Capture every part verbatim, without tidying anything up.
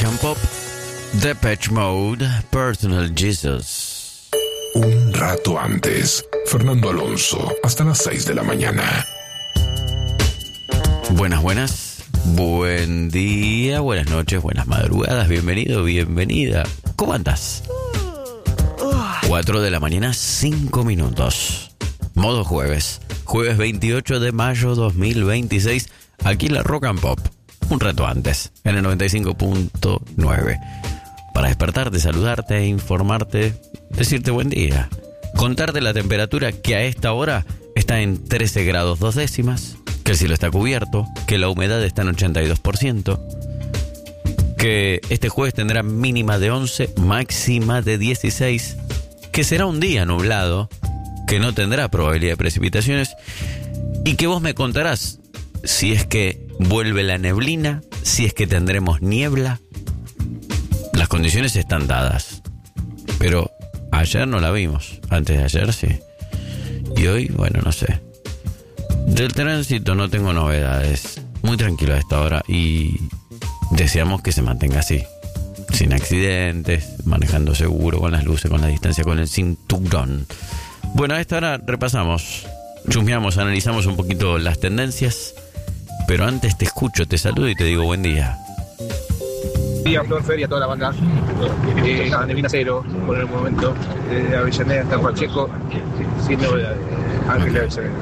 and Pop, Depeche Mode, Personal Jesus. Un rato antes, Fernando Alonso, hasta las seis de la mañana. Buenas, buenas, buen día, buenas noches, buenas madrugadas, bienvenido, bienvenida. ¿Cómo andas? cuatro de la mañana, cinco minutos. Modo jueves, jueves veintiocho de mayo dos mil veintiséis, aquí en la Rock and Pop. Un rato antes, en el noventa y cinco punto nueve. Para despertarte, saludarte, informarte, decirte buen día. Contarte la temperatura que a esta hora está en trece grados dos décimas, que el cielo está cubierto, que la humedad está en ochenta y dos por ciento, que este jueves tendrá mínima de once, máxima de dieciséis, que será un día nublado, que no tendrá probabilidad de precipitaciones y que vos me contarás si es que vuelve la neblina, si es que tendremos niebla. Las condiciones están dadas, pero ayer no la vimos, antes de ayer sí, y hoy, bueno, no sé. Del tránsito no tengo novedades, muy tranquilo a esta hora y deseamos que se mantenga así, sin accidentes, manejando seguro, con las luces, con la distancia, con el cinturón. Bueno, a esta hora repasamos, chusmeamos, analizamos un poquito las tendencias, pero antes te escucho, te saludo y te digo buen día. Día, Flor, Feria, toda la banda, eh, Neblina Cero, por el momento, de Avellaneda hasta Pacheco, sin novedades, Ángel de Avellaneda.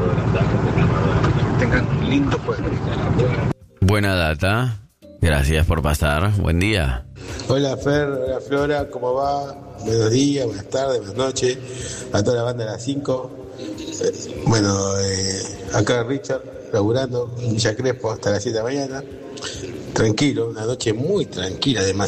Tengan lindo jueves. Buena data, gracias por pasar, buen día. Hola Fer, hola Flora, ¿cómo va? Buenos días, buenas tardes, buenas noches, a toda la banda de las cinco. Eh, bueno, eh, acá Richard, laburando en Villa Crespo hasta las siete de la mañana. Tranquilo, una noche muy tranquila, demasiado.